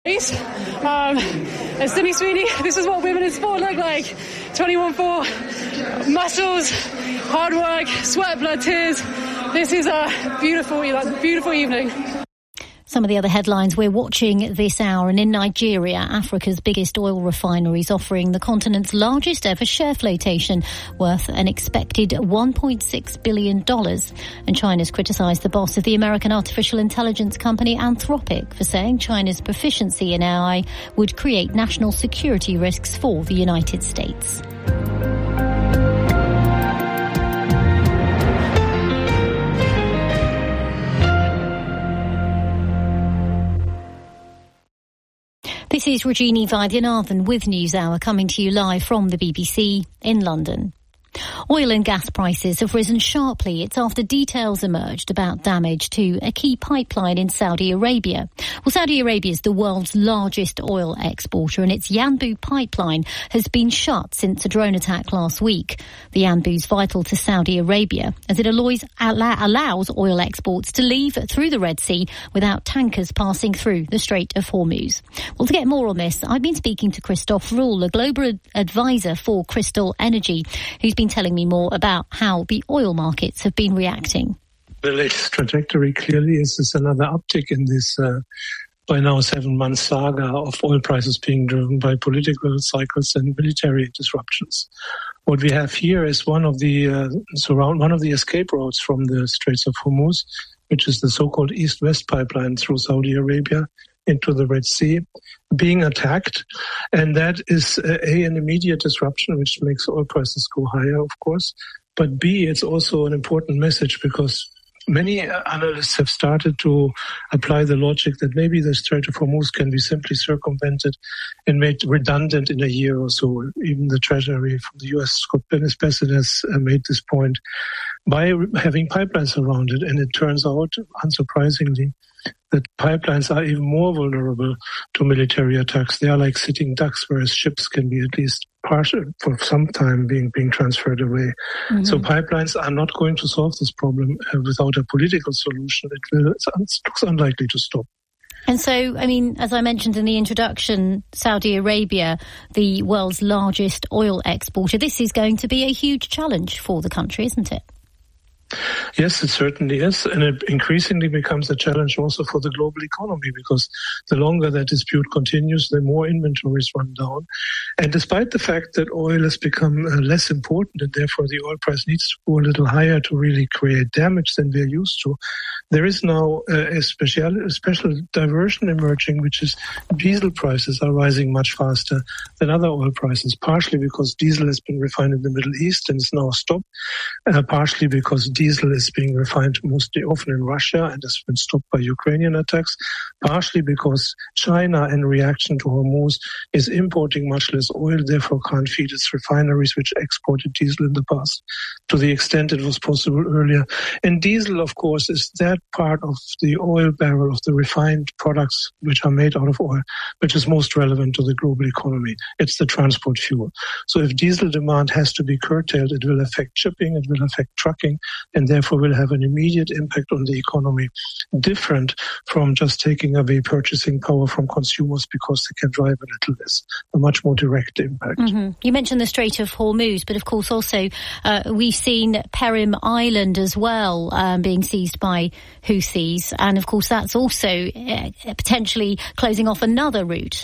As Sydney Sweeney, this is what women in sport look like. 21-4, muscles, hard work, sweat, blood, tears. This is a beautiful evening. Some of the other headlines we're watching this hour, and in Nigeria, Africa's biggest oil refinery is offering the continent's largest ever share flotation worth an expected $1.6 billion. And China's criticised the boss of the American artificial intelligence company Anthropic for saying China's proficiency in AI would create national security risks for the United States. This is Rajini Vaidyanathan with NewsHour, coming to you live from the BBC in London. Oil and gas prices have risen sharply. It's after details emerged about damage to a key pipeline in Saudi Arabia. Well, Saudi Arabia is the world's largest oil exporter, and its Yanbu pipeline has been shut since a drone attack last week. The Yanbu is vital to Saudi Arabia as it allows oil exports to leave through the Red Sea without tankers passing through the Strait of Hormuz. Well, to get more on this, I've been speaking to Christoph Ruhl, a global advisor for Crystal Energy, who's been telling me more about how the oil markets have been reacting. The latest trajectory clearly is another uptick in this by now 7-month saga of oil prices being driven by political cycles and military disruptions. What we have here is one of the escape routes from the Straits of Hormuz, which is the so-called East-West pipeline through Saudi Arabia into the Red Sea, being attacked. And that is an immediate disruption, which makes oil prices go higher, of course. But B, it's also an important message because many analysts have started to apply the logic that maybe the Strait of Hormuz can be simply circumvented and made redundant in a year or so. Even the Treasury from the U.S., Scott Bessent, has made this point by having pipelines around it. And it turns out, unsurprisingly, that pipelines are even more vulnerable to military attacks. They are like sitting ducks, whereas ships can be at least partial for some time being transferred away. Mm-hmm. So pipelines are not going to solve this problem without a political solution. It looks unlikely to stop. And so, I mean, as I mentioned in the introduction, Saudi Arabia, the world's largest oil exporter, this is going to be a huge challenge for the country, isn't it? Yes, it certainly is. And it increasingly becomes a challenge also for the global economy because the longer that dispute continues, the more inventories run down. And despite the fact that oil has become less important and therefore the oil price needs to go a little higher to really create damage than we're used to, there is now a special diversion emerging, which is diesel prices are rising much faster than other oil prices, partially because diesel has been refined in the Middle East and is now stopped, partially because diesel is being refined often in Russia and has been stopped by Ukrainian attacks, partially because China, in reaction to Hormuz, is importing much less oil, therefore can't feed its refineries, which exported diesel in the past, to the extent it was possible earlier. And diesel, of course, is that part of the oil barrel, of the refined products which are made out of oil, which is most relevant to the global economy. It's the transport fuel. So if diesel demand has to be curtailed, it will affect shipping, it will affect trucking, and therefore will have an immediate impact on the economy, different from just taking away purchasing power from consumers because they can drive a little less, a much more direct impact. Mm-hmm. You mentioned the Strait of Hormuz, but of course also we've seen Perim Island as well being seized by Houthis, and of course that's also potentially closing off another route.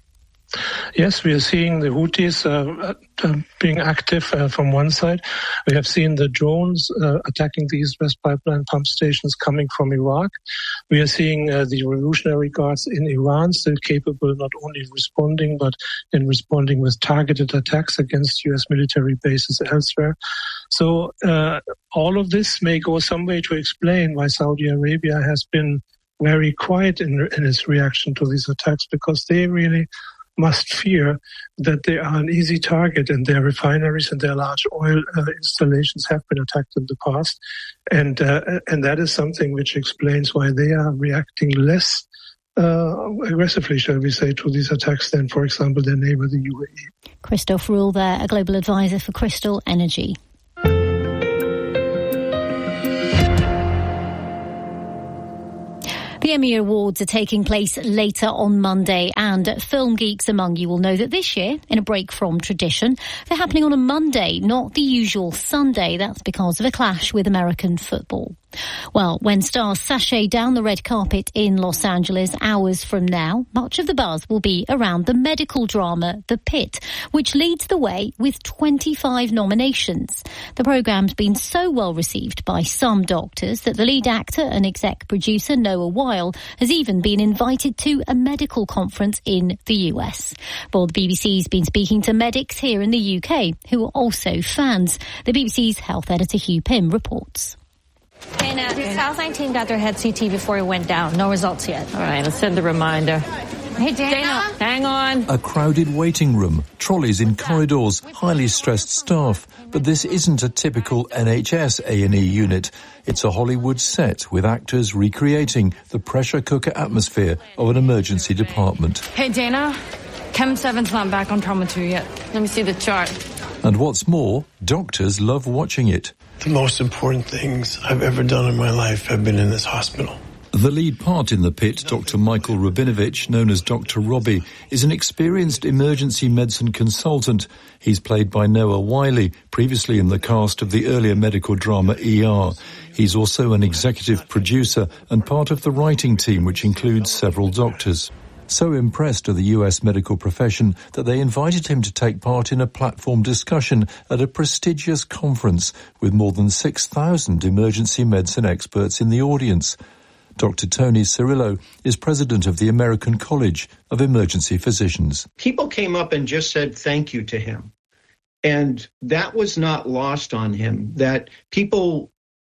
Yes, we are seeing the Houthis being active from one side. We have seen the drones attacking the East-West pipeline pump stations coming from Iraq. We are seeing the Revolutionary Guards in Iran still capable not only of responding, but in responding with targeted attacks against U.S. military bases elsewhere. So all of this may go some way to explain why Saudi Arabia has been very quiet in its reaction to these attacks, because they really must fear that they are an easy target, and their refineries and their large oil installations have been attacked in the past. And that is something which explains why they are reacting less aggressively, shall we say, to these attacks than, for example, their neighbor, the UAE. Christoph Ruhl there, a global advisor for Crystal Energy. The Emmy Awards are taking place later on Monday, and film geeks among you will know that this year, in a break from tradition, they're happening on a Monday, not the usual Sunday. That's because of a clash with American football. Well, when stars sashay down the red carpet in Los Angeles hours from now, much of the buzz will be around the medical drama The Pit, which leads the way with 25 nominations. The programme's been so well received by some doctors that the lead actor and exec producer Noah Weil has even been invited to a medical conference in the US. Well, the BBC's been speaking to medics here in the UK who are also fans. The BBC's health editor Hugh Pym reports. Dana, the South 19 got their head CT before it went down. No results yet. All right, let's send the reminder. Hey, Dana. Hang on. A crowded waiting room, trolleys in corridors, highly stressed staff. But this isn't a typical NHS A&E unit. It's a Hollywood set with actors recreating the pressure cooker atmosphere of an emergency department. Hey, Dana. Chem 7's not back on trauma 2 yet. Let me see the chart. And what's more, doctors love watching it. The most important things I've ever done in my life have been in this hospital. The lead part in The Pit, Dr. Michael Rabinovich, known as Dr. Robbie, is an experienced emergency medicine consultant. He's played by Noah Wiley, previously in the cast of the earlier medical drama ER. He's also an executive producer and part of the writing team, which includes several doctors. So impressed are the US medical profession that they invited him to take part in a platform discussion at a prestigious conference with more than 6,000 emergency medicine experts in the audience. Dr. Tony Cirillo is president of the American College of Emergency Physicians. People came up and just said thank you to him. And that was not lost on him, that people,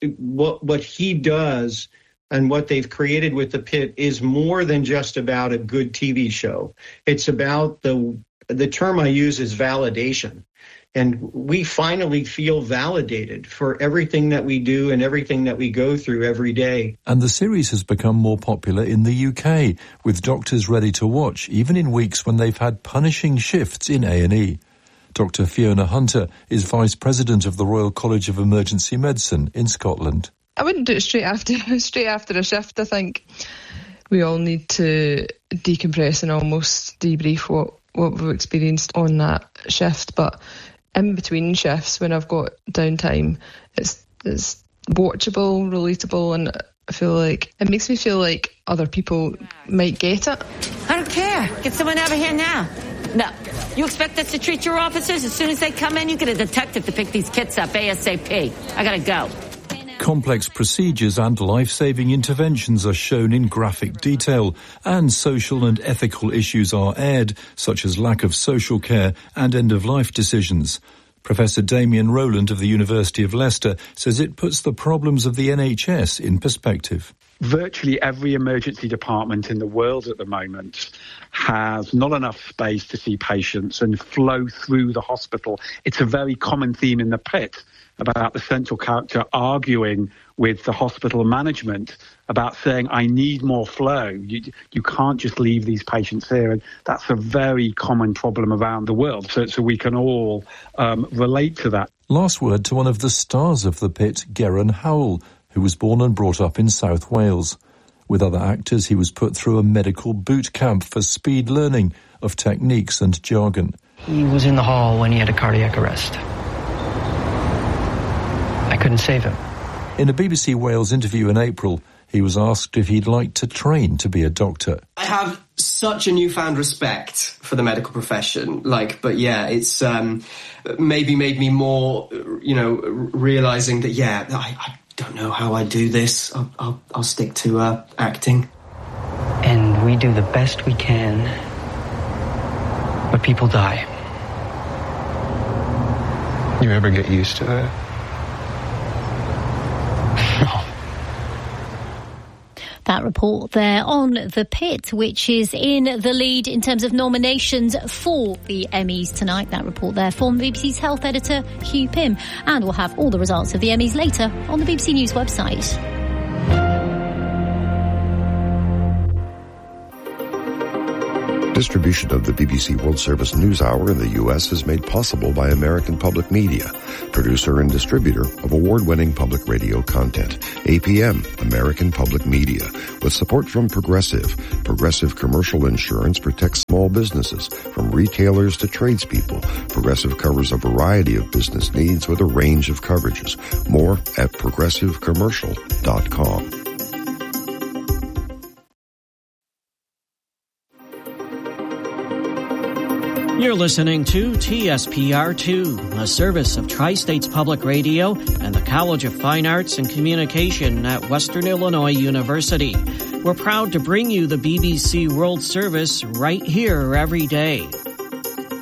what he does and what they've created with The Pit is more than just about a good TV show. It's about the term I use is validation. And we finally feel validated for everything that we do and everything that we go through every day. And the series has become more popular in the UK, with doctors ready to watch, even in weeks when they've had punishing shifts in A&E. Dr. Fiona Hunter is Vice President of the Royal College of Emergency Medicine in Scotland. I wouldn't do it straight after a shift. I think we all need to decompress and almost debrief what we've experienced on that shift. But in between shifts, when I've got downtime, it's watchable, relatable, and I feel like it makes me feel like other people might get it. I don't care. Get someone over here now. No. You expect us to treat your officers? As soon as they come in, you get a detective to pick these kits up ASAP. I gotta go. Complex procedures and life-saving interventions are shown in graphic detail, and social and ethical issues are aired, such as lack of social care and end-of-life decisions. Professor Damien Rowland of the University of Leicester says it puts the problems of the NHS in perspective. Virtually every emergency department in the world at the moment has not enough space to see patients and flow through the hospital. It's a very common theme in The Pit about the central character arguing with the hospital management about saying, I need more flow. You can't just leave these patients here. And that's a very common problem around the world. So we can all relate to that. Last word to one of the stars of The Pit, Geraint Howell, who was born and brought up in South Wales. With other actors, he was put through a medical boot camp for speed learning of techniques and jargon. He was in the hall when he had a cardiac arrest. I couldn't save him. In a BBC Wales interview in April, he was asked if he'd like to train to be a doctor. I have such a newfound respect for the medical profession. But yeah, it's maybe made me more, realising that, I don't know how I do this. I'll stick to acting. And we do the best we can, but people die. You ever get used to it? That report there on The Pit, which is in the lead in terms of nominations for the Emmys tonight. That report there from BBC's health editor, Hugh Pym. And we'll have all the results of the Emmys later on the BBC News website. Distribution of the BBC World Service News Hour in the U.S. is made possible by American Public Media, producer and distributor of award-winning public radio content. APM, American Public Media, with support from Progressive. Progressive Commercial Insurance protects small businesses, from retailers to tradespeople. Progressive covers a variety of business needs with a range of coverages. More at progressivecommercial.com. You're listening to TSPR2, a service of Tri-States Public Radio and the College of Fine Arts and Communication at Western Illinois University. We're proud to bring you the BBC World Service right here every day.